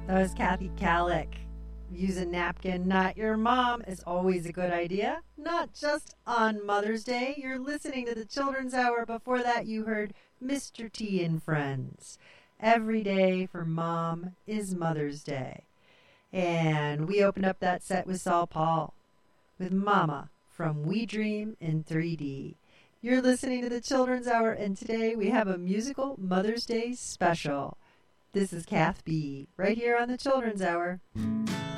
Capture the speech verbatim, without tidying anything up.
That was Kathy Kallick. Use a napkin, not your mom, is always a good idea. Not just on Mother's Day. You're listening to the Children's Hour. Before that, you heard Mister T and Friends. Every day for Mom is Mother's Day. And we opened up that set with Saul Paul with Mama from We Dream in three D. You're listening to the Children's Hour, and today we have a musical Mother's Day special. This is Kath B. right here on the Children's Hour.